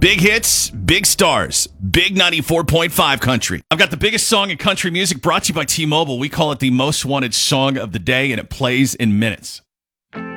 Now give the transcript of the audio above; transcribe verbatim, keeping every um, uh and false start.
Big hits, big stars, big ninety-four point five country. I've got the biggest song in country music brought to you by T-Mobile. We call it the most wanted song of the day, and it plays in minutes.